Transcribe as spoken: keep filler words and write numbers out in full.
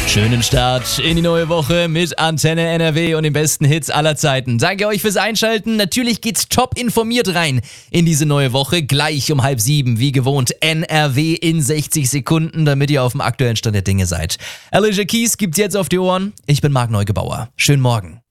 Schönen Start in die neue Woche mit Antenne N R W und den besten Hits aller Zeiten. Danke euch fürs Einschalten. Natürlich geht's top informiert rein in diese neue Woche. Gleich um halb sieben, wie gewohnt, N R W in sechzig Sekunden, damit ihr auf dem aktuellen Stand der Dinge seid. Alicia Keys gibt's jetzt auf die Ohren. Ich bin Marc Neugebauer. Schönen Morgen.